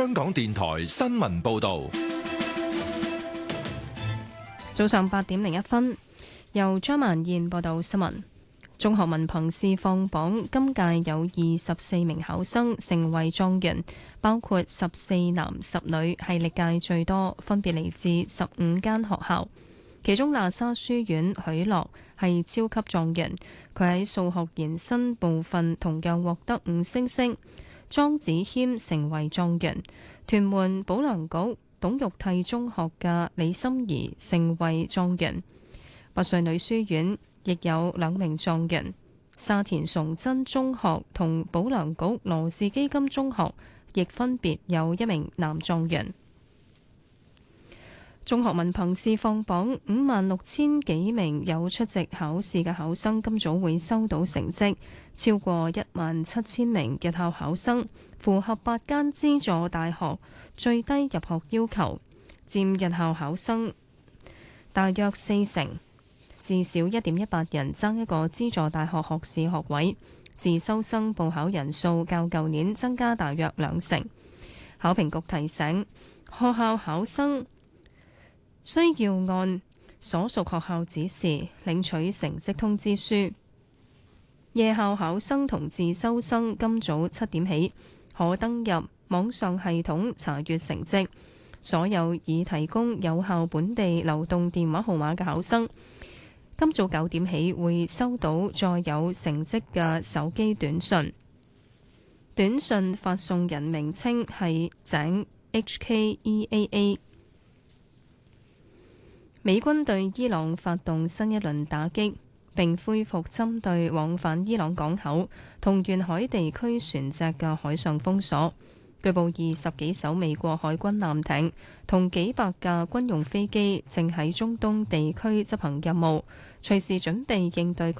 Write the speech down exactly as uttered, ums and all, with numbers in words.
香港電台新聞報道。 早上八點零一分，由張曼燕報道新聞。中學文憑試放榜，今屆有二十四名考生成為狀元，包括十四男十女，係歷屆最多，分別嚟自十五間學校。其中喇沙書院許樂係超級狀元，佢喺數學延伸部分同樣獲得五星星。莊子謙成為狀元，屯門保良局董玉娣中學嘅李心怡成為狀元。拔萃女書院亦有兩名狀元，沙田崇真中學同保良局羅氏基金中學亦分別有一名男狀元。中學文憑試放榜，五萬六千幾名有出席考試嘅考生今早會收到成績，超過一萬七千名日校考生符合八間資助大學最低入學要求，佔日校考生大約四成，至少一點一八人爭一個資助大學學士學位。自修生報考人數較舊年增加大約兩成。考評局提醒學校考生需要按所屬學校指示領取成績通知書。夜校考生同自修生今早七點起可登入網上系統查閱成績。所有已提供有效本地流動電話號碼嘅考生，今早九點起會收到載有成績嘅手機短訊。短訊發送人名稱係井 H K E A A。美軍對伊朗發動新一輪打擊，並恢復針對往返伊朗港口同沿海地區船隻嘅海上封鎖。據報二十幾艘美國海軍艦艇同幾百架軍用飛機正喺中東地區執行任務，隨時準備應對